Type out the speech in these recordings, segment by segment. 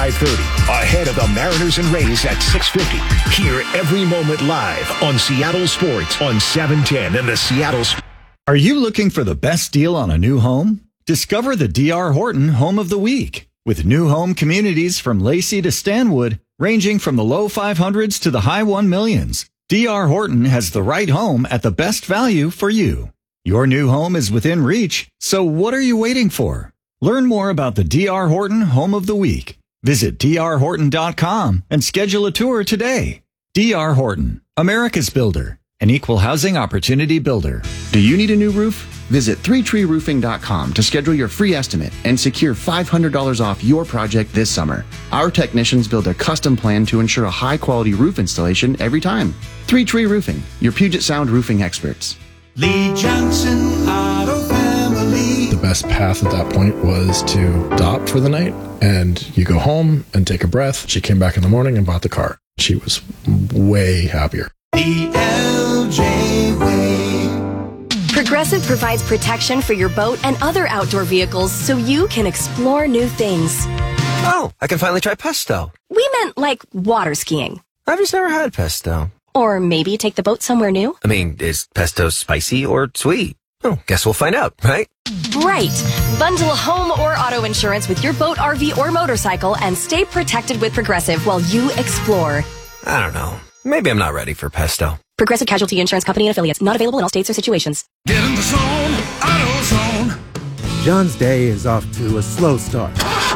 5:30. Ahead of the Mariners and Rays at 6:50. Hear every moment live on Seattle Sports on 710 and the Seattle. Are you looking for the best deal on a new home? Discover the D.R. Horton Home of the Week. With new home communities from Lacey to Stanwood, ranging from the low 500s to the high 1 millions. D.R. Horton has the right home at the best value for you. Your new home is within reach, so what are you waiting for? Learn more about the D.R. Horton Home of the Week. Visit drhorton.com and schedule a tour today. D.R. Horton, America's builder, an equal housing opportunity builder. Do you need a new roof? Visit 3treeroofing.com to schedule your free estimate and secure $500 off your project this summer. Our technicians build a custom plan to ensure a high-quality roof installation every time. 3 Tree Roofing, your Puget Sound roofing experts. Lee Johnson Auto Family. The best path at that point was to stop for the night, and you go home and take a breath. She came back in the morning and bought the car. She was way happier. The LJ Way. Progressive provides protection for your boat and other outdoor vehicles so you can explore new things. Oh, I can finally try pesto. We meant like water skiing. I've just never had pesto. Or maybe take the boat somewhere new. I mean, is pesto spicy or sweet? Oh, guess we'll find out, right? Right. Bundle home or auto insurance with your boat, RV, or motorcycle and stay protected with Progressive while you explore. I don't know. Maybe I'm not ready for pesto. Progressive Casualty Insurance Company and Affiliates. Not available in all states or situations. Get in the zone, AutoZone. John's day is off to a slow start.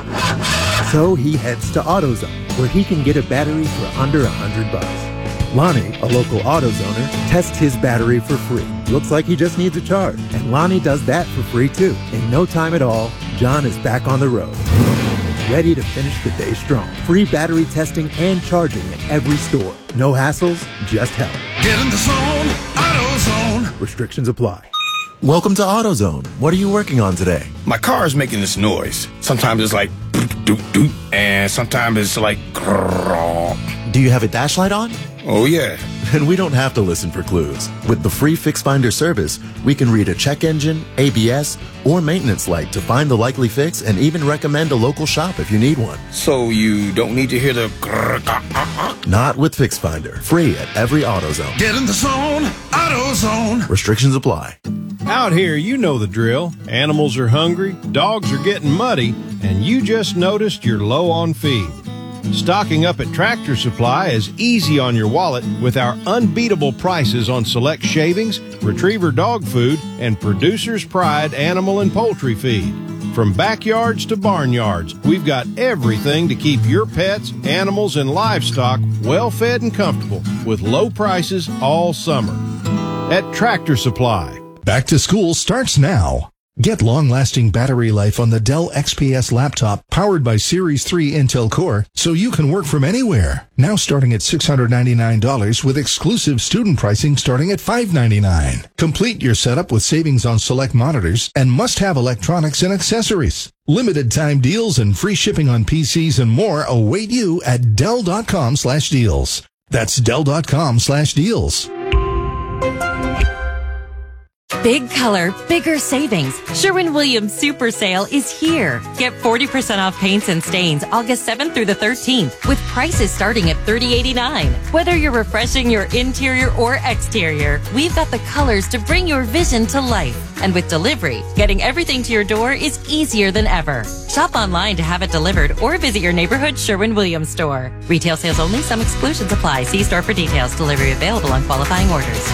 So he heads to AutoZone, where he can get a battery for under $100. Lonnie, a local AutoZoner, tests his battery for free. Looks like he just needs a charge. And Lonnie does that for free too. In no time at all, John is back on the road. Ready to finish the day strong. Free battery testing and charging at every store. No hassles, just help. Get in the zone, AutoZone. Restrictions apply. Welcome to AutoZone. What are you working on today? My car is making this noise. Sometimes it's like doot, doot, doot, and sometimes it's like grrrr. Do you have a dash light on? Oh, yeah. And we don't have to listen for clues. With the free Fix Finder service, we can read a check engine, ABS, or maintenance light to find the likely fix and even recommend a local shop if you need one. So you don't need to hear the grrrr. Not with Fix Finder. Free at every AutoZone. Get in the zone, AutoZone. Restrictions apply. Out here, you know the drill. Animals are hungry, dogs are getting muddy, and you just noticed you're low on feed. Stocking up at Tractor Supply is easy on your wallet with our unbeatable prices on select shavings, retriever dog food, and Producer's Pride animal and poultry feed. From backyards to barnyards, we've got everything to keep your pets, animals, and livestock well fed and comfortable with low prices all summer. At Tractor Supply. Back to school starts now. Get long-lasting battery life on the Dell XPS laptop powered by Series 3 Intel Core so you can work from anywhere. Now starting at $699 with exclusive student pricing starting at $599. Complete your setup with savings on select monitors and must-have electronics and accessories. Limited time deals and free shipping on PCs and more await you at Dell.com/deals. That's Dell.com/deals. Big color, bigger savings. Sherwin-Williams Super Sale is here. Get 40% off paints and stains August 7th through the 13th with prices starting at $30.89. Whether you're refreshing your interior or exterior, we've got the colors to bring your vision to life. And with delivery, getting everything to your door is easier than ever. Shop online to have it delivered or visit your neighborhood Sherwin-Williams store. Retail sales only. Some exclusions apply. See store for details. Delivery available on qualifying orders.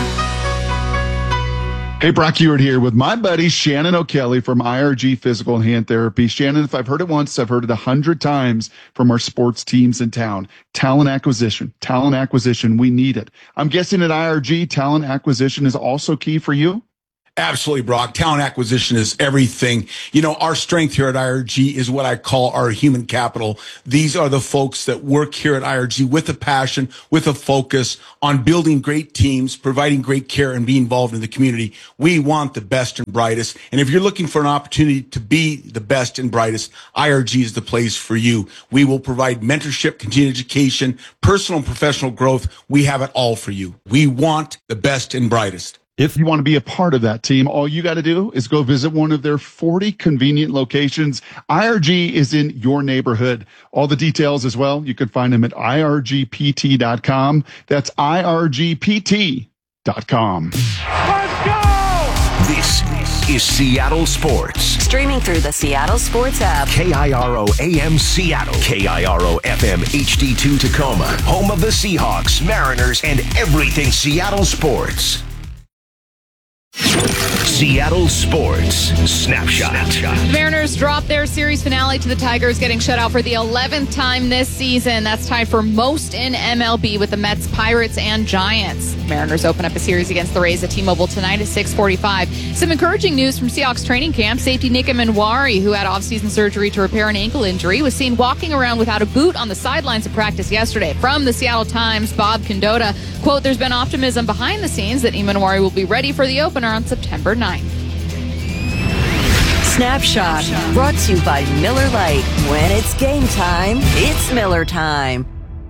Hey, Brock Ewart here with my buddy Shannon O'Kelly from IRG Physical and Hand Therapy. Shannon, if I've heard it once, I've heard it 100 times from our sports teams in town. Talent acquisition, we need it. I'm guessing at IRG, talent acquisition is also key for you? Absolutely, Brock. Talent acquisition is everything. You know, our strength here at IRG is what I call our human capital. These are the folks that work here at IRG with a passion, with a focus on building great teams, providing great care, and being involved in the community. We want the best and brightest. And if you're looking for an opportunity to be the best and brightest, IRG is the place for you. We will provide mentorship, continuing education, personal and professional growth. We have it all for you. We want the best and brightest. If you want to be a part of that team, all you got to do is go visit one of their 40 convenient locations. IRG is in your neighborhood. All the details as well, you can find them at irgpt.com. That's irgpt.com. Let's go! This is Seattle Sports. Streaming through the Seattle Sports app. KIRO AM Seattle. KIRO FM HD2 Tacoma. Home of the Seahawks, Mariners, and everything Seattle sports. Seattle Sports Snapshot. The Mariners dropped their series finale to the Tigers, getting shut out for the 11th time this season. That's tied for most in MLB with the Mets, Pirates, and Giants. Mariners open up a series against the Rays at T-Mobile tonight at 6:45. Some encouraging news from Seahawks training camp. Safety Nick Manwari, who had offseason surgery to repair an ankle injury, was seen walking around without a boot on the sidelines of practice yesterday. From the Seattle Times, Bob Condotta, quote, "There's been optimism behind the scenes that Manwari will be ready for the opener on September 9th. Snapshot, brought to you by Miller Lite. When it's game time, it's Miller time.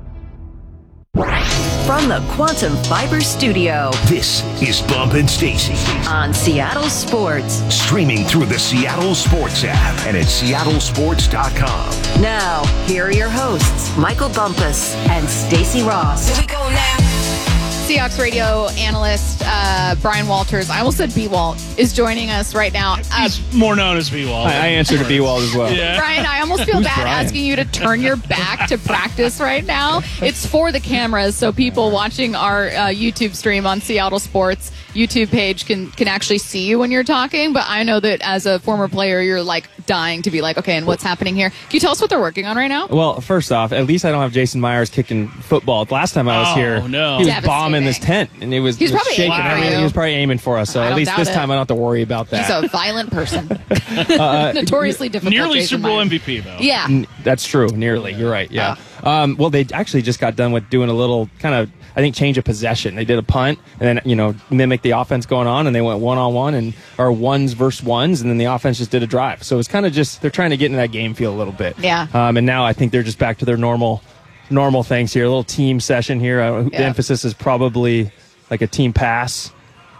From the Quantum Fiber Studio, this is Bump and Stacy on Seattle Sports. Streaming through the Seattle Sports app and at seattlesports.com. Now, here are your hosts, Michael Bumpus and Stacy Ross. Here we go now. Seahawks radio analyst Brian Walters, I almost said B-Walt, is joining us right now. He's more known as B-Walt. I answer to B-Walt as well. Yeah. Brian, I almost feel bad asking you to turn your back to practice right now. It's for the cameras, so people watching our YouTube stream on Seattle Sports YouTube page can actually see you when you're talking, but I know that as a former player, you're like dying to be like, okay, and what's happening here? Can you tell us what they're working on right now? Well, first off, at least I don't have Jason Myers kicking football. Last time I was here, he was bombing this tent, and it was probably shaking. aiming for you. He was probably aiming for us, so at least this time I don't have to worry about that. He's a violent person. Notoriously difficult. Nearly Jason Super Bowl Myers. MVP, though. Yeah. That's true. Nearly. You're right. Yeah. Well, they actually just got done with doing a little kind of, I think, change of possession. They did a punt and then, mimic the offense going on, and they went one-on-one or ones versus ones, and then the offense just did a drive. So it's kind of just, they're trying to get into that game feel a little bit. Yeah. And now I think they're just back to their normal things here. A little team session here. The emphasis is probably like a team pass.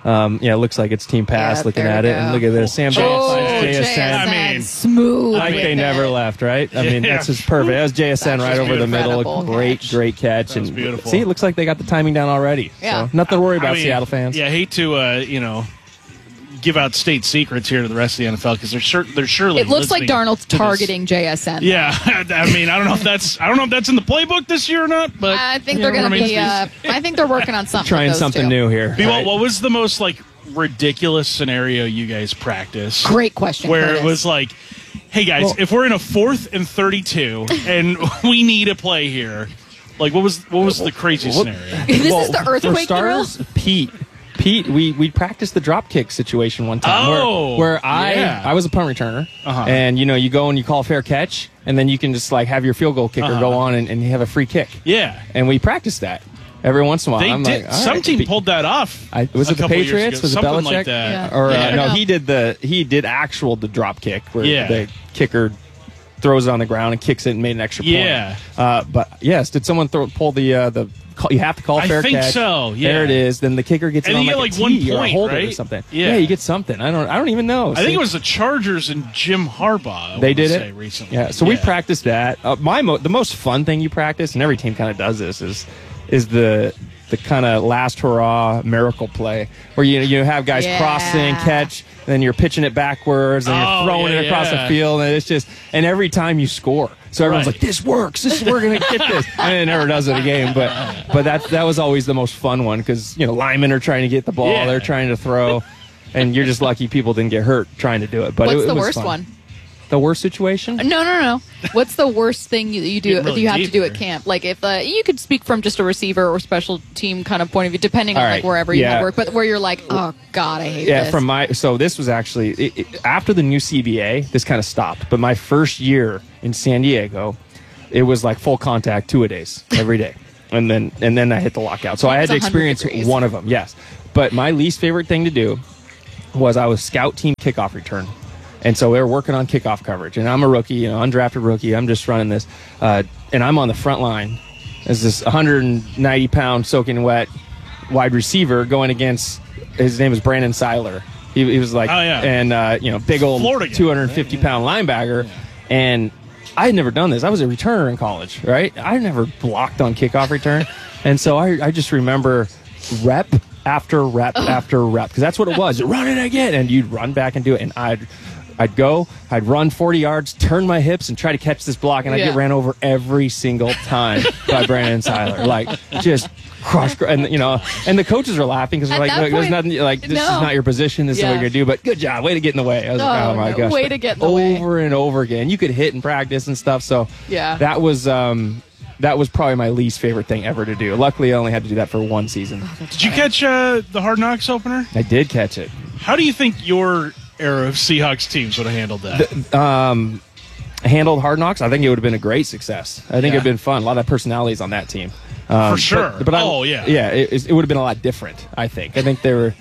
It looks like it's team pass looking at it. And look at this. Sam JSN. I mean, smooth. Like they never left, right? I mean, that's just perfect. That was JSN right over the middle. Great catch. And beautiful. See, it looks like they got the timing down already. Yeah. So nothing to worry about, Seattle fans. Yeah, I hate to, give out state secrets here to the rest of the NFL because they're surely. It looks like Darnold's targeting JSN. Yeah, I mean, I don't know if that's in the playbook this year or not, but I think they're going to be. I think they're working on something. Trying something new here. Well, what was the most ridiculous scenario you guys practiced? Great question. Where Curtis. it was like, hey guys, if we're in a 4th and 32 and we need a play here, what was the crazy scenario? This is the earthquake drill? Pete, we practiced the drop kick situation one time where I was a punt returner, and you go and you call a fair catch, and then you can just have your field goal kicker go on and you have a free kick. Yeah, and we practiced that every once in a while. They did. Some team pulled that off. Was it the Patriots? Was it Something Belichick? like that. Or no, he did the drop kick where the kicker throws it on the ground and kicks it and made an extra point. Yeah. But yes, did someone pull the you have to call fair catch. I think so. Yeah. There it is. Then the kicker gets it on you like get a 1 tee point, or a holder right? or something. Yeah, you get something. I don't even know. I think it was the Chargers and Jim Harbaugh. They did it recently. Yeah. So we practiced that. The most fun thing you practice, and every team kind of does this, is the kind of last hurrah miracle play where you have guys crossing, catch, then you're pitching it backwards and you're throwing it across the field, and it's just, and every time you score. So everyone's like, this works. We're going to get this. And it never does in a game. But that was always the most fun one because, linemen are trying to get the ball. Yeah. They're trying to throw. And you're just lucky people didn't get hurt trying to do it. But What's it the was worst fun. one? The worst situation? No. What's the worst thing you do really if you have to do at camp? Like if you could speak from just a receiver or special team kind of point of view, depending on wherever you work, but where you're like, oh God, I hate this. So this was actually after the new CBA, this kind of stopped. But my first year in San Diego, it was like full contact 2-a-days every day, and then I hit the lockout. So I had to experience one of them. Yes, but my least favorite thing to do was I was scout team kickoff return. And so we were working on kickoff coverage. And I'm a rookie, undrafted rookie. I'm just running this. And I'm on the front line as this 190-pound soaking wet wide receiver going against his name is Brandon Seiler. He was like, and big old 250-pound linebacker, and I had never done this. I was a returner in college, right? I never blocked on kickoff return, and so I just remember rep after rep after rep, because that's what it was. Run it again, and you'd run back and do it, and I'd run 40 yards, turn my hips, and try to catch this block, and I'd get ran over every single time by Brandon Seiler. Like, just crush, and and the coaches are laughing because like, there's nothing, like, this is not your position, this is what you're gonna do, but good job, way to get in the way. I was like, oh my gosh, way to get in the way. Over and over again. You could hit in practice and stuff, so that was probably my least favorite thing ever to do. Luckily, I only had to do that for one season. Did you catch the Hard Knocks opener? I did catch it. How do you think your era of Seahawks teams would have handled that? Handled Hard Knocks, I think it would have been a great success. I think it would have been fun. A lot of personalities on that team. For sure. But it would have been a lot different, I think. I think it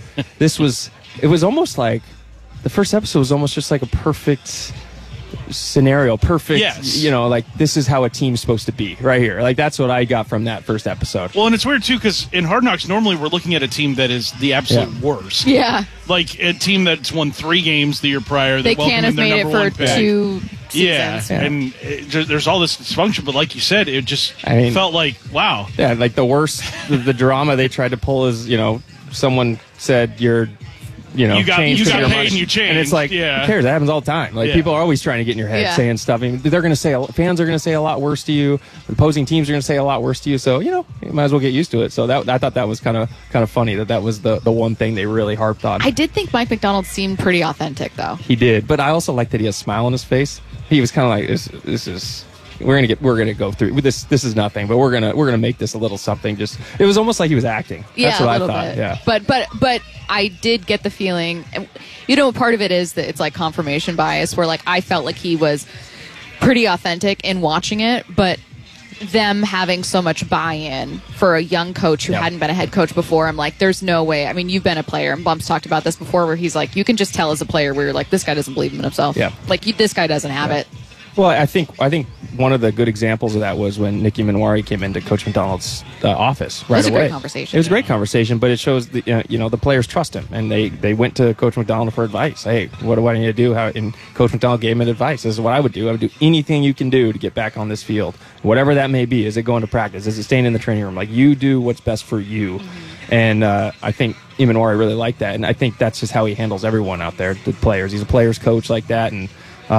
was almost like, the first episode was almost just like a perfect scenario, like, this is how a team's supposed to be right here. Like, that's what I got from that first episode. Well, and it's weird too, because in Hard Knocks normally we're looking at a team that is the absolute worst. Yeah, like a team that's won 3 games the year prior. They can't have made it for 2 seasons. Yeah. And there's all this dysfunction, but like you said, it just felt like, wow. Yeah, like the worst, the drama they tried to pull is, someone said you're, you got paid and you changed. And it's like, who cares? That happens all the time. Like, people are always trying to get in your head, saying stuff. I mean, they're going to say, fans are going to say a lot worse to you. The opposing teams are going to say a lot worse to you. So, you might as well get used to it. So I thought that was kind of funny that was the one thing they really harped on. I did think Mike McDonald seemed pretty authentic, though. He did, but I also like that he has a smile on his face. He was kind of like, this is. We're gonna go through this. This is nothing, but we're gonna make this a little something. Just, it was almost like he was acting. That's what I thought. Bit. Yeah, but I did get the feeling, part of it is that it's like confirmation bias, where like I felt like he was pretty authentic in watching it, but them having so much buy-in for a young coach who hadn't been a head coach before, I'm like, there's no way. I mean, you've been a player, and Bumps talked about this before, where he's like, you can just tell as a player where you're like, this guy doesn't believe in himself. Yeah, like this guy doesn't have it. Well, I think one of the good examples of that was when Nicky Manwari came into Coach McDonald's office right away. It was a great conversation. It was a great conversation, but it shows the players trust him, and they went to Coach McDonald for advice. Hey, what do I need to do? And Coach McDonald gave him advice. This is what I would do. I would do anything you can do to get back on this field, whatever that may be. Is it going to practice? Is it staying in the training room? Like, you do what's best for you. Mm-hmm. And I think Manwari really liked that, and I think that's just how he handles everyone out there, the players. He's a players coach like that, and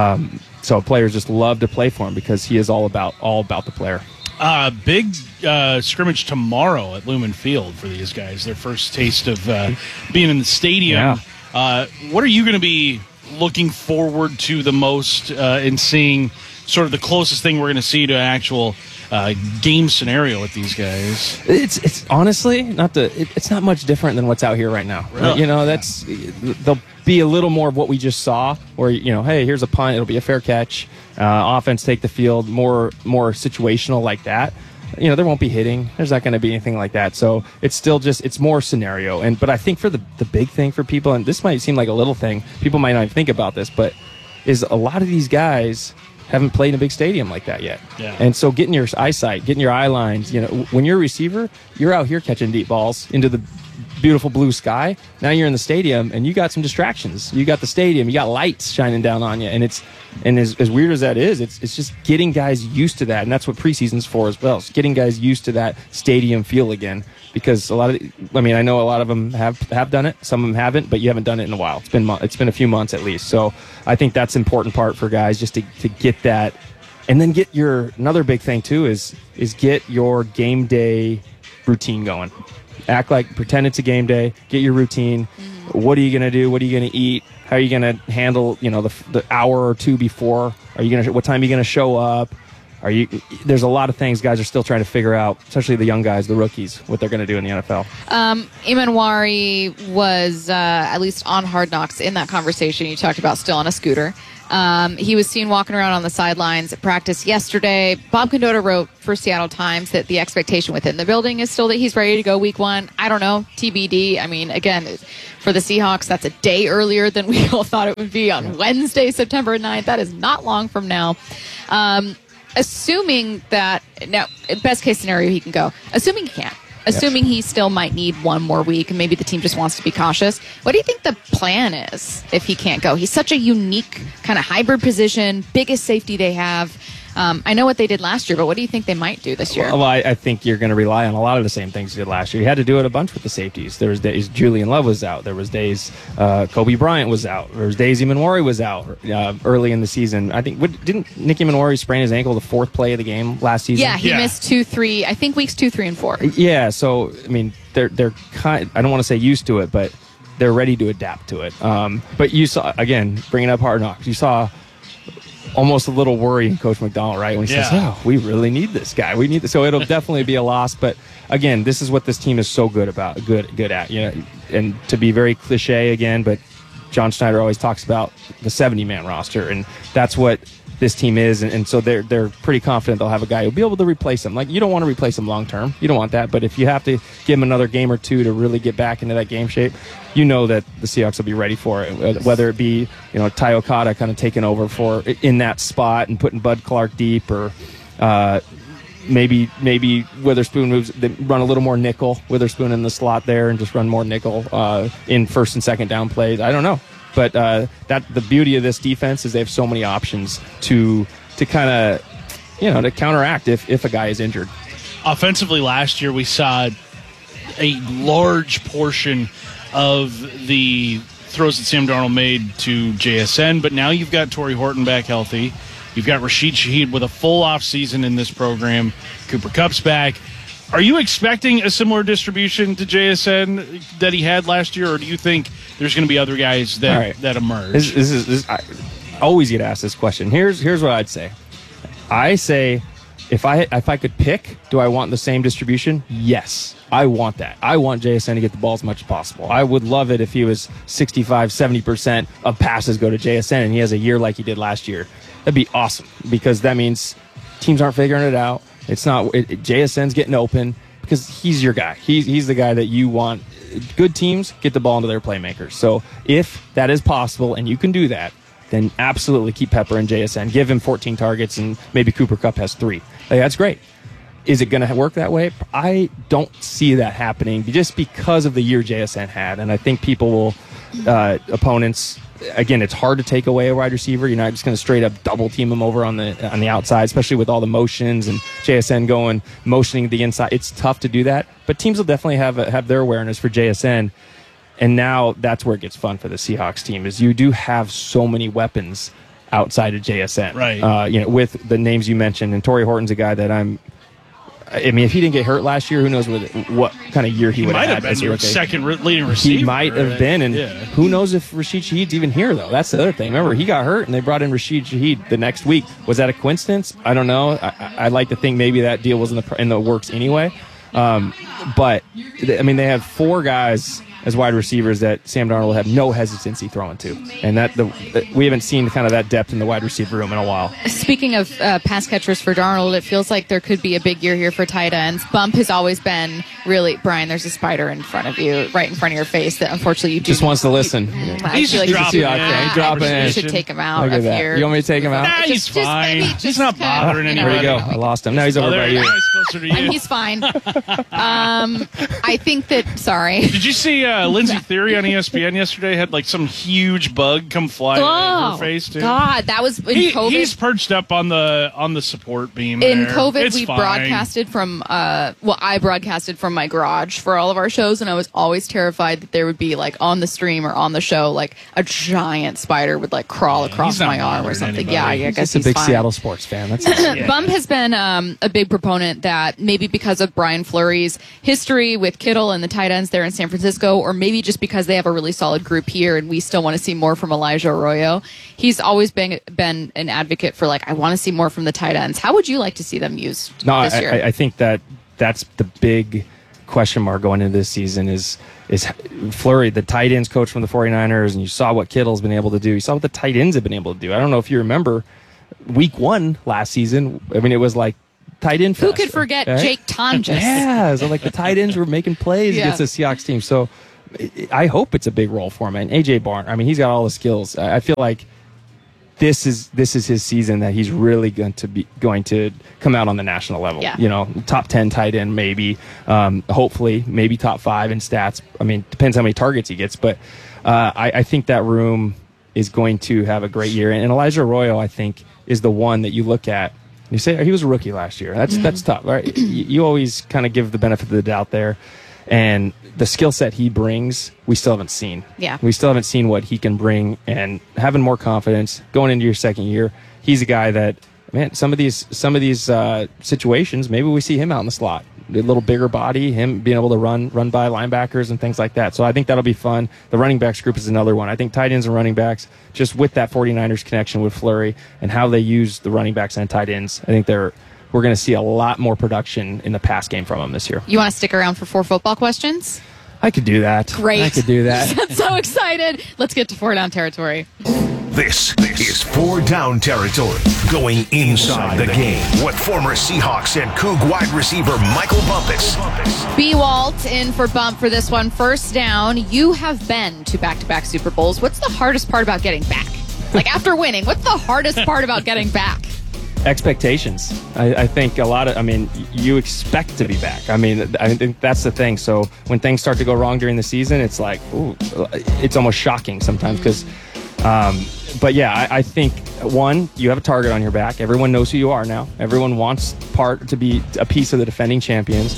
so players just love to play for him because he is all about the player. Big scrimmage tomorrow at Lumen Field for these guys. Their first taste of being in the stadium. Yeah. What are you going to be looking forward to the most in seeing sort of the closest thing we're going to see to an actual game scenario with these guys? It's honestly it's not much different than what's out here right now. Really? They'll be a little more of what we just saw, where hey, here's a punt, it'll be a fair catch, offense take the field, more situational like that. There won't be hitting, there's not going to be anything like that, so it's still it's more scenario. But I think for the big thing for people, and this might seem like a little thing, people might not even think about this, but is a lot of these guys haven't played in a big stadium like that yet. Yeah. And so getting your eyesight, getting your eye lines, when you're a receiver, you're out here catching deep balls into the beautiful blue sky. Now you're in the stadium and you got some distractions. You got the stadium, you got lights shining down on you, and as weird as that is, it's just getting guys used to that, and that's what preseason's for as well. It's getting guys used to that stadium feel again, because I know a lot of them have done it, some of them haven't, but you haven't done it in a while. It's been a few months at least. So I think that's an important part for guys, just to get that, and then get another big thing too is get your game day routine going. Pretend it's a game day. Get your routine. Mm-hmm. What are you going to do? What are you going to eat? How are you going to handle, the hour or two before? What time are you going to show up? There's a lot of things guys are still trying to figure out, especially the young guys, the rookies, what they're going to do in the NFL. Manwari was, at least on Hard Knocks, in that conversation you talked about, still on a scooter. He was seen walking around on the sidelines at practice yesterday. Bob Condotta wrote for Seattle Times that the expectation within the building is still that he's ready to go week 1. I don't know, TBD. I mean, again, for the Seahawks, that's a day earlier than we all thought it would be on Wednesday, September 9th. That is not long from now. Assuming that, now, best case scenario, he can go. Assuming he can't. assuming he still might need one more week and maybe the team just wants to be cautious. What do you think the plan is if he can't go? He's such a unique kind of hybrid position, biggest safety they have. I know what they did last year, but what do you think they might do this year? Well, I think you're going to rely on a lot of the same things you did last year. You had to do it a bunch with the safeties. There was days Julian Love was out. There was days Kobe Bryant was out. There was days Eamon was out early in the season. I think didn't Nicky Manwari sprain his ankle the fourth play of the game last season? Yeah, he missed 2, 3. I think weeks 2, 3, and 4. Yeah, so I mean they're kind. I don't want to say used to it, but they're ready to adapt to it. But you saw again bringing up Hard Knocks. You saw almost a little worry in Coach McDonald, right? When he says, "Oh, we really need this guy. We need this." So it'll definitely be a loss. But again, this is what this team is so good at. You know, and to be very cliche again, but John Schneider always talks about the 70-man roster, and that's what this team is. And so they're pretty confident they'll have a guy who'll be able to replace him. Like, you don't want to replace him long term. You don't want that. But if you have to give him another game or two to really get back into that game shape, you know that the Seahawks will be ready for it. Whether it be, you know, Ty Okada kind of taking over for in that spot and putting Bud Clark deep, or maybe Witherspoon moves, they run a little more nickel, Witherspoon in the slot there, and just run more nickel in first and second down plays. I don't know. But that the beauty of this defense is they have so many options to kind of, you know, to counteract if a guy is injured. Offensively, last year we saw a large portion of the throws that Sam Darnold made to JSN, but now you've got Torrey Horton back healthy. You've got Rashid Shaheed with a full offseason in this program. Cooper Kupp's back. Are you expecting a similar distribution to JSN that he had last year, or do you think there's going to be other guys that emerge? This I always get asked this question. Here's what I'd say. I say if I could pick, do I want the same distribution? Yes, I want that. I want JSN to get the ball as much as possible. I would love it if he was 65, 70% of passes go to JSN and he has a year like he did last year. That'd be awesome, because that means teams aren't figuring it out. It's not JSN's getting open because he's your guy. He's the guy that you want. Good teams get the ball into their playmakers. So if that is possible and you can do that, then absolutely keep Pepper in JSN. Give him 14 targets and maybe Cooper Kupp has 3. Like, that's great. Is it going to work that way? I don't see that happening just because of the year JSN had. And I think people will, opponents, again, it's hard to take away a wide receiver. You're not just going to straight up double team him over on the outside, especially with all the motions and JSN motioning the inside. It's tough to do that, but teams will definitely have their awareness for JSN. And now that's where it gets fun for the Seahawks team, is you do have so many weapons outside of JSN, right? You know, with the names you mentioned, and Torrey Horton's a guy that I mean, if he didn't get hurt last year, who knows what kind of year he would have had. He might have been your second leading receiver. He might have been, and who knows if Rashid Shaheed's even here, though. That's the other thing. Remember, he got hurt, and they brought in Rashid Shaheed the next week. Was that a coincidence? I don't know. I'd like to think maybe that deal was in the works anyway. But, I mean, they have 4 guys as wide receivers that Sam Darnold will have no hesitancy throwing to. And we haven't seen kind of that depth in the wide receiver room in a while. Speaking of pass catchers for Darnold, it feels like there could be a big year here for tight ends. Bump has always been really, Brian, there's a spider in front of you, right in front of your face, that unfortunately you just wants to listen. He's just dropping in. You should take him out of that. here. You want me to take him out? Nah, he's fine. He's not bothering anybody. Where'd he go? I lost him. Now he's over by you. And he's fine. I think that, sorry. Did you see Lindsay Theory on ESPN yesterday had like some huge bug come flying in her face too? God, that was in COVID. He's perched up on the support beam. In there. COVID, it's we fine. broadcasted from I broadcasted from my garage for all of our shows, and I was always terrified that there would be like on the stream or on the show like a giant spider would like crawl across my arm or something. Anybody. Yeah, I guess he's a big fine. Seattle sports fan. That's Bump has been a big proponent that maybe because of Brian Fleury's history with Kittle and the tight ends there in San Francisco, or maybe just because they have a really solid group here and we still want to see more from Elijah Arroyo. He's always been an advocate for like, I want to see more from the tight ends. How would you like to see them used this year? I think that's the big question mark going into this season is Fleury, the tight ends coach from the 49ers, and you saw what Kittle's been able to do. You saw what the tight ends have been able to do. I don't know if you remember week 1 last season. I mean, it was like tight end fest. Who could forget right? Jake Tonjes? Yeah, so like the tight ends were making plays against the Seahawks team. So I hope it's a big role for him. And AJ Barn, I mean, he's got all the skills. I feel like this is his season that he's really going to come out on the national level. Yeah. You know, top 10 tight end maybe, hopefully maybe top 5 in stats. I mean, depends how many targets he gets, but I think that room is going to have a great year. And Elijah Arroyo, I think, is the one that you look at. You say he was a rookie last year. That's tough, right? You always kind of give the benefit of the doubt there. And the skill set he brings, we still haven't seen. Yeah. We still haven't seen what he can bring, and having more confidence going into your second year. He's a guy that, man, some of these situations, maybe we see him out in the slot. A little bigger body, him being able to run by linebackers and things like that. So I think that'll be fun. The running backs group is another one. I think tight ends and running backs, just with that 49ers connection with Fleury and how they use the running backs and tight ends, I think we're going to see a lot more production in the pass game from them this year. You want to stick around for 4 football questions? I could do that. Great. I could do that. I'm so excited. Let's get to 4 down territory. This is 4 down territory. Going inside the game with former Seahawks and Coug wide receiver Michael Bumpus. B. Walt in for Bump for this one. First down, you have been to back-to-back Super Bowls. What's the hardest part about getting back? Like, after winning, what's the hardest part about getting back? Expectations. I think you expect to be back. I think that's the thing. So when things start to go wrong during the season, it's like, ooh, it's almost shocking sometimes because, but yeah, I think, one, you have a target on your back. Everyone knows who you are now. Everyone wants to be a piece of the defending champions.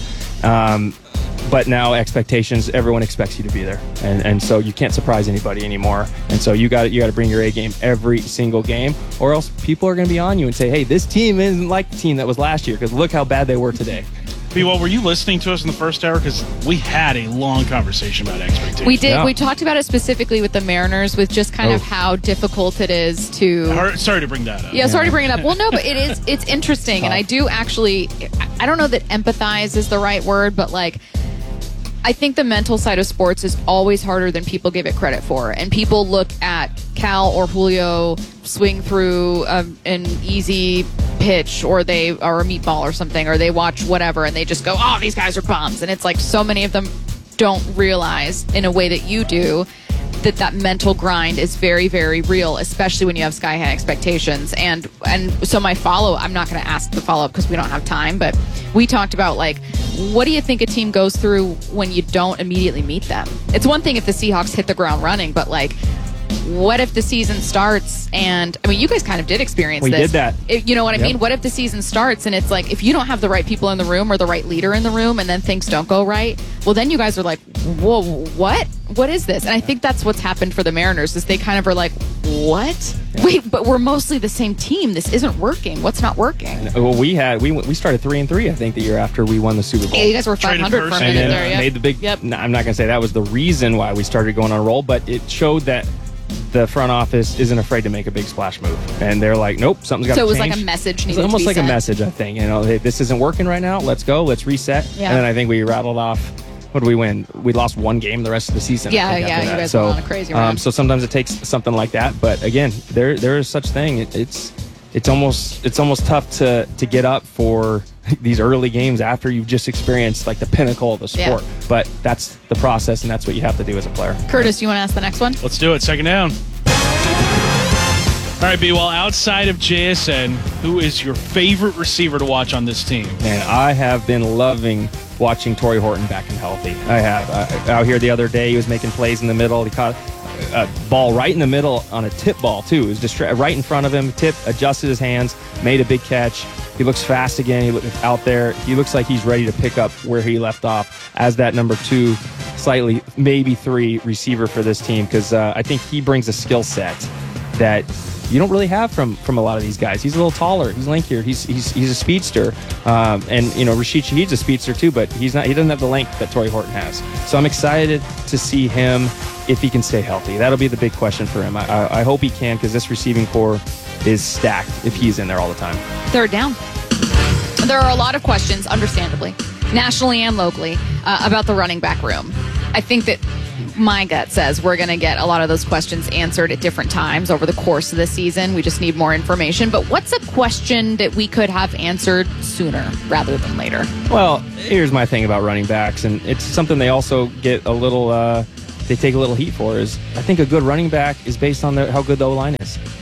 But now expectations, everyone expects you to be there. And so you can't surprise anybody anymore. And so you got to bring your A game every single game, or else people are going to be on you and say, hey, this team isn't like the team that was last year because look how bad they were today. B-Wall, were you listening to us in the first hour? Because we had a long conversation about expectations. We did. Yeah. We talked about it specifically with the Mariners, with just kind of how difficult it is to... Sorry to bring that up. Yeah, sorry to bring it up. Well, no, but it's interesting. And I do actually... I don't know that empathize is the right word, but like... I think the mental side of sports is always harder than people give it credit for. And people look at Cal or Julio swing through an easy pitch or a meatball or something, or they watch whatever and they just go, oh, these guys are bums. And it's like so many of them don't realize in a way that you do that mental grind is very, very real, especially when you have sky high expectations. And so my I'm not going to ask the follow-up because we don't have time, but we talked about, like, what do you think a team goes through when you don't immediately meet them? It's one thing if the Seahawks hit the ground running, but, like, what if the season starts and, I mean, you guys kind of did experience this. We did that. You know what I mean? What if the season starts and it's like, if you don't have the right people in the room or the right leader in the room and then things don't go right, well, then you guys are like, whoa, what? What is this? And I think that's what's happened for the Mariners is they kind of are like, what? Yeah. Wait, but we're mostly the same team. This isn't working. What's not working? Well, we started 3-3, I think, the year after we won the Super Bowl. Yeah, you guys were 500 for a minute there. Yeah. Made the big. Yep. No, I'm not going to say that was the reason why we started going on a roll, but it showed that the front office isn't afraid to make a big splash move, and they're like, nope, something's got to change. So it was like a message. It's almost like a message, I think. You know, hey, this isn't working right now. Let's go. Let's reset. Yeah. And then I think we rattled off. What did we win? We lost one game the rest of the season. Yeah, you guys went on a crazy run. So sometimes it takes something like that, but again, there is such thing. It's almost tough to get up for these early games after you've just experienced like the pinnacle of the sport. Yeah. But that's the process, and that's what you have to do as a player. Curtis, you want to ask the next one? Let's do it. Second down. All right, B-Wall, outside of JSN, who is your favorite receiver to watch on this team? Man, I have been loving watching Torrey Horton back and healthy. I have. Out here the other day, he was making plays in the middle. He caught a ball right in the middle on a tip ball, too. It was just right in front of him, tip, adjusted his hands, made a big catch. He looks fast again. He looks out there. He looks like he's ready to pick up where he left off as that number 2, slightly, maybe 3 receiver for this team, because I think he brings a skill set that you don't really have from a lot of these guys. He's a little taller. He's lankier. He's a speedster. And, you know, Rashid Shaheed's a speedster too, but he doesn't have the length that Torrey Horton has. So I'm excited to see him if he can stay healthy. That'll be the big question for him. I hope he can, because this receiving core is stacked if he's in there all the time. Third down. There are a lot of questions, understandably, nationally and locally, about the running back room. I think that my gut says we're going to get a lot of those questions answered at different times over the course of the season. We just need more information. But what's a question that we could have answered sooner rather than later? Well, here's my thing about running backs, and it's something they also get a little they take a little heat for, is I think a good running back is based on how good the O-line is.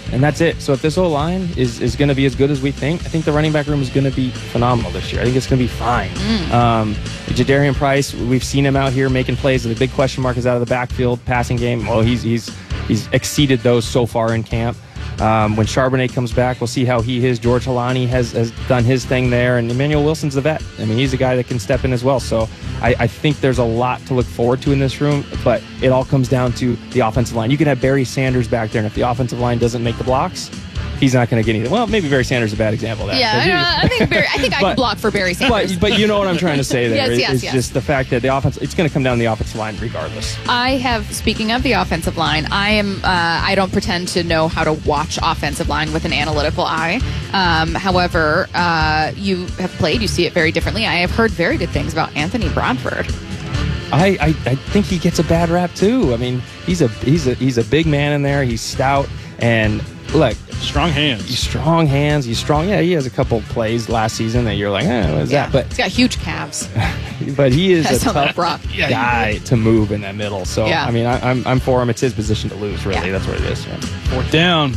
and that's it. So if this O-line is going to be as good as we think, I think the running back room is going to be phenomenal this year. I think it's going to be fine. Jadarian Price, we've seen him out here making plays. The big question mark is out of the backfield passing game. Well, he's exceeded those so far in camp. When Charbonnet comes back, we'll see how he is. George Halani has done his thing there, and Emmanuel Wilson's the vet. I mean, he's a guy that can step in as well. So I think there's a lot to look forward to in this room, but it all comes down to the offensive line. You can have Barry Sanders back there, and if the offensive line doesn't make the blocks, he's not going to get anything. Well, maybe Barry Sanders is a bad example of that. Yeah, I think I can block for Barry Sanders. But you know what I'm trying to say there. Yes. It's just the fact that the offense, it's going to come down to the offensive line regardless. Speaking of the offensive line, I don't pretend to know how to watch offensive line with an analytical eye. However, you have played, you see it very differently. I have heard very good things about Anthony Bradford. I think he gets a bad rap too. I mean, he's a big man in there. He's stout and look, strong hands. He's strong. Yeah, he has a couple plays last season that you're like, what is that? But he's got huge calves. But he is a tough guy to move in that middle. So yeah. I mean, I'm for him. It's his position to lose. Really, yeah. That's what it is. Yeah. Fourth down.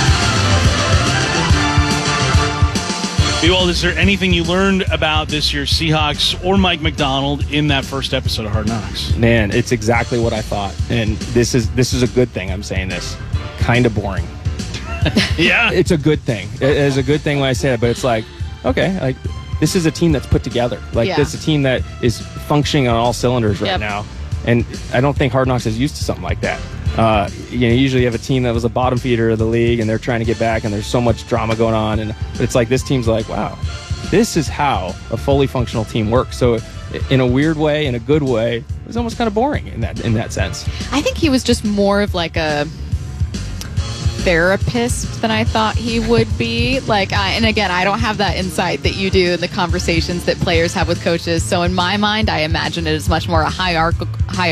B-Wald, is there anything you learned about this year's Seahawks or Mike Macdonald in that first episode of Hard Knocks? Man, it's exactly what I thought, and this is a good thing. I'm saying this. Kind of boring. Yeah, it's a good thing. It is a good thing when I say it, but it's like, okay, like this is a team that's put together. Like this is a team that is functioning on all cylinders right now, and I don't think Hard Knocks is used to something like that. Usually you have a team that was a bottom feeder of the league, and they're trying to get back, and there's so much drama going on, but it's like this team's like, wow, this is how a fully functional team works. So in a weird way, in a good way, it was almost kind of boring in that sense. I think he was just more of like a therapist than I thought he would be. And again, I don't have that insight that you do in the conversations that players have with coaches. So in my mind, I imagine it is much more a hierarchical.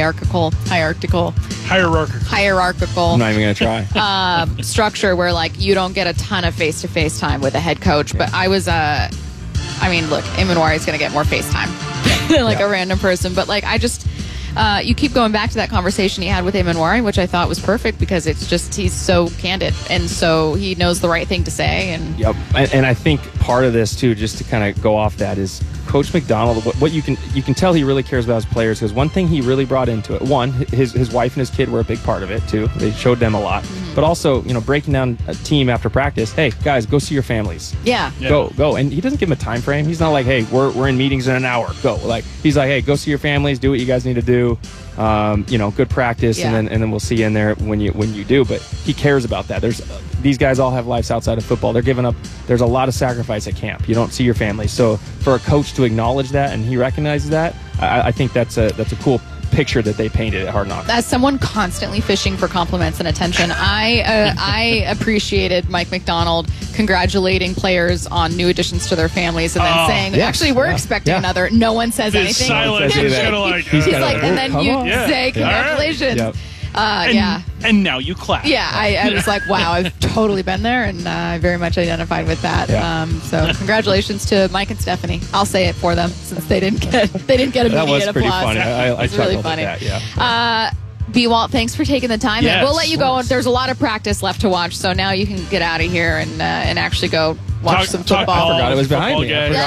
I'm not even going to try. Structure where you don't get a ton of face-to-face time with a head coach. But I was, look, Emanwari is going to get more face time than a random person. But you keep going back to that conversation he had with Emanwari, which I thought was perfect because it's just he's so candid and so he knows the right thing to say. Yep, and I think part of this too, just to kind of go off that, is Coach Macdonald. What you can tell he really cares about his players, because one thing he really brought into it, one, his wife and his kid were a big part of it too. They showed them a lot, but also breaking down a team after practice. Hey guys, go see your families. Yeah. Go, and he doesn't give them a time frame. He's not like, hey, we're in meetings in an hour. Go. He's like, hey, go see your families. Do what you guys need to do. Good practice, and then we'll see you in there when you do. But he cares about that. These guys all have lives outside of football. They're giving up. There's a lot of sacrifice at camp. You don't see your family. So for a coach to acknowledge that, and he recognizes that, I think that's a cool picture that they painted at Hard Knocks. As someone constantly fishing for compliments and attention, I appreciated Mike Macdonald congratulating players on new additions to their families and then saying, actually, we're expecting another. No one says anything. Silence. He's like, and then you say congratulations. Right. Yep. And now you clap. Yeah, I was like, wow, I've totally been there, and I very much identified with that. Yeah. So congratulations to Mike and Stephanie. I'll say it for them since they didn't get immediate applause. That was pretty funny. I it's really funny. At that, yeah. B-Walt, thanks for taking the time. Yes, we'll let you go. There's a lot of practice left to watch, so now you can get out of here and actually go watch some football. I forgot it was behind me.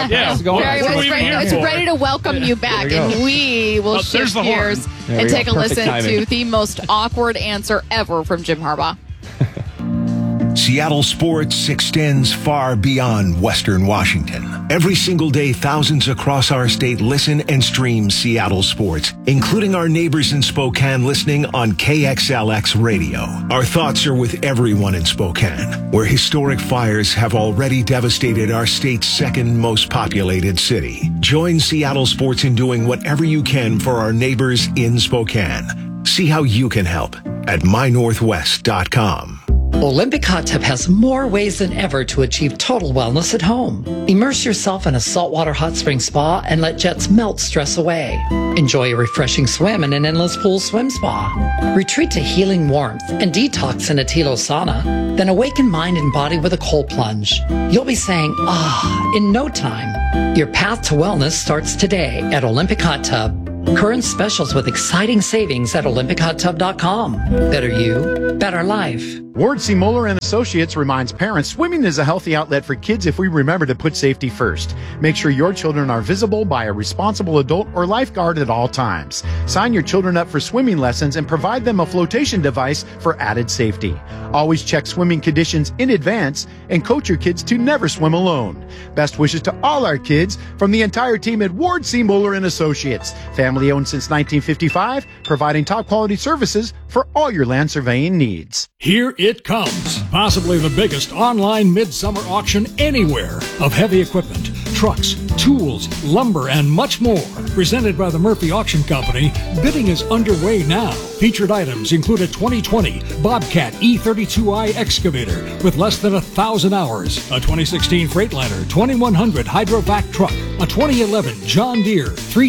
It's ready to welcome you back, and we will shift gears and take a listen to the most awkward answer ever from Jim Harbaugh. Seattle sports extends far beyond Western Washington. Every single day, thousands across our state listen and stream Seattle sports, including our neighbors in Spokane listening on KXLX radio. Our thoughts are with everyone in Spokane, where historic fires have already devastated our state's second most populated city. Join Seattle sports in doing whatever you can for our neighbors in Spokane. See how you can help at mynorthwest.com. Olympic Hot Tub has more ways than ever to achieve total wellness at home. Immerse yourself in a saltwater hot spring spa and let jets melt stress away. Enjoy a refreshing swim in an endless pool swim spa. Retreat to healing warmth and detox in a Tilo sauna. Then awaken mind and body with a cold plunge. You'll be saying, in no time. Your path to wellness starts today at Olympic Hot Tub. Current specials with exciting savings at olympichottub.com. Better you, better life. Ward C. Mueller and Associates reminds parents swimming is a healthy outlet for kids if we remember to put safety first. Make sure your children are visible by a responsible adult or lifeguard at all times. Sign your children up for swimming lessons and provide them a flotation device for added safety. Always check swimming conditions in advance and coach your kids to never swim alone. Best wishes to all our kids from the entire team at Ward C. Mueller and Associates. Family owned since 1955, providing top quality services for all your land surveying needs. Here it comes, possibly the biggest online midsummer auction anywhere of heavy equipment, trucks, tools, lumber, and much more. Presented by the Murphy Auction Company, bidding is underway now. Featured items include a 2020 Bobcat E32i excavator with less than 1,000 hours, a 2016 Freightliner 2100 Hydrovac truck, a 2011 John Deere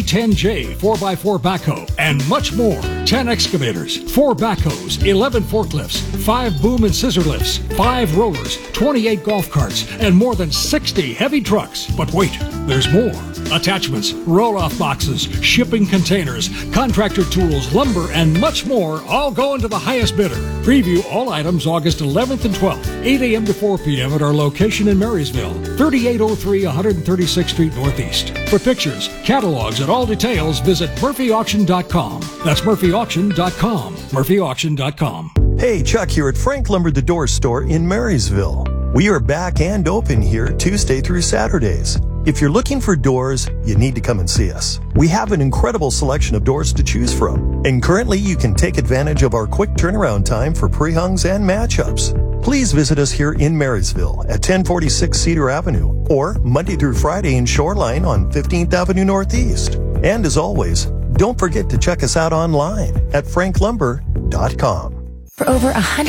310J 4x4 backhoe, and much more. 10 excavators, 4 backhoes, 11 forklifts, 5 boom and scissor lifts, 5 rollers, 28 golf carts, and more than 60 heavy trucks. But wait, there's more. Attachments, roll-off boxes, shipping containers, contractor tools, lumber, and much more all go into the highest bidder. Preview all items August 11th and 12th, 8 a.m. to 4 p.m. at our location in Marysville, 3803 136th Street Northeast. For pictures, catalogs, and all details, visit murphyauction.com. That's murphyauction.com. murphyauction.com. Hey, Chuck here at Frank Lumber the Door Store in Marysville. We are back and open here Tuesday through Saturdays. If you're looking for doors, you need to come and see us. We have an incredible selection of doors to choose from, and currently you can take advantage of our quick turnaround time for pre-hungs and matchups. Please visit us here in Marysville at 1046 Cedar Avenue or Monday through Friday in Shoreline on 15th Avenue Northeast. And as always, don't forget to check us out online at franklumber.com. For over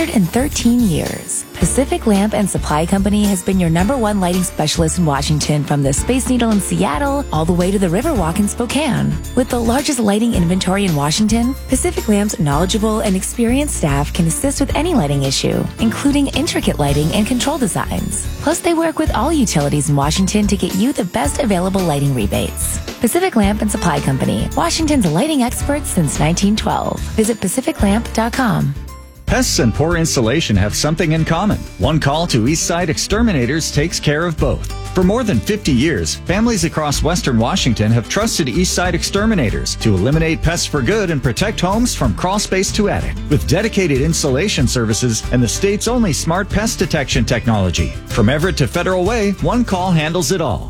113 years, Pacific Lamp and Supply Company has been your #1 lighting specialist in Washington, from the Space Needle in Seattle all the way to the Riverwalk in Spokane. With the largest lighting inventory in Washington, Pacific Lamp's knowledgeable and experienced staff can assist with any lighting issue, including intricate lighting and control designs. Plus, they work with all utilities in Washington to get you the best available lighting rebates. Pacific Lamp and Supply Company, Washington's lighting experts since 1912. Visit pacificlamp.com. Pests and poor installation have something in common. One call to Eastside Exterminators takes care of both. For more than 50 years, families across Western Washington have trusted Eastside Exterminators to eliminate pests for good and protect homes from crawl space to attic. With dedicated installation services and the state's only smart pest detection technology. From Everett to Federal Way, one call handles it all.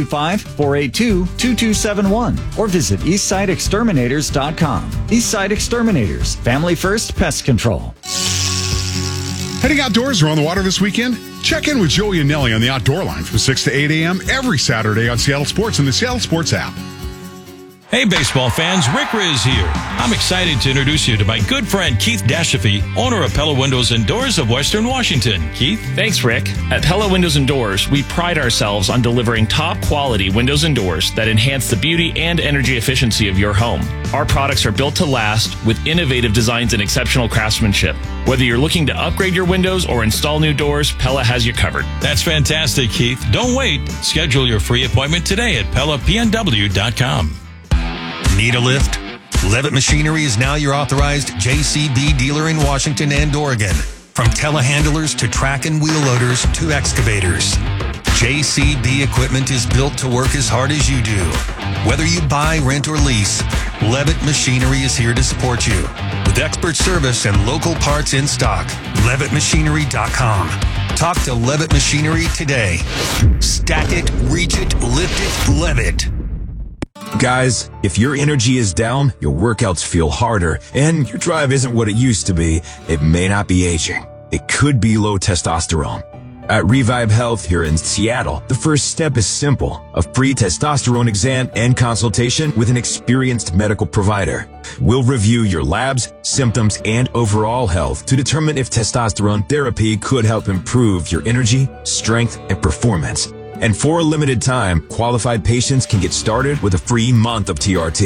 425-482-2271 or visit EastsideExterminators.com. Eastside Exterminators, family first pest control. Heading outdoors or on the water this weekend? Check in with Joey and Nelly on the Outdoor Line from 6 to 8 a.m. every Saturday on Seattle Sports and the Seattle Sports app. Hey, baseball fans, Rick Riz here. I'm excited to introduce you to my good friend Keith Dashafy, owner of Pella Windows and Doors of Western Washington. Keith? Thanks, Rick. At Pella Windows and Doors, we pride ourselves on delivering top-quality windows and doors that enhance the beauty and energy efficiency of your home. Our products are built to last with innovative designs and exceptional craftsmanship. Whether you're looking to upgrade your windows or install new doors, Pella has you covered. That's fantastic, Keith. Don't wait. Schedule your free appointment today at PellaPNW.com. Need a lift? Levitt Machinery is now your authorized JCB dealer in Washington and Oregon. From telehandlers to track and wheel loaders to excavators, JCB equipment is built to work as hard as you do. Whether you buy, rent, or lease, Levitt Machinery is here to support you. With expert service and local parts in stock, LevittMachinery.com. Talk to Levitt Machinery today. Stack it, reach it, lift it, Levitt. Guys, if your energy is down, your workouts feel harder, and your drive isn't what it used to be, it may not be aging. It could be low testosterone. At Revive Health here in Seattle, the first step is simple: a free testosterone exam and consultation with an experienced medical provider. We'll review your labs, symptoms, and overall health to determine if testosterone therapy could help improve your energy, strength, and performance. And for a limited time, qualified patients can get started with a free month of TRT.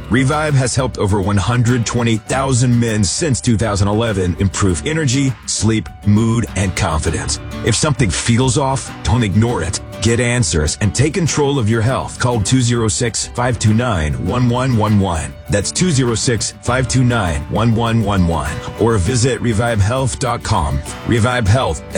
Revive has helped over 120,000 men since 2011 improve energy, sleep, mood, and confidence. If something feels off, don't ignore it. Get answers and take control of your health. Call 206-529-1111. That's 206-529-1111. Or visit revivehealth.com. Revive Health.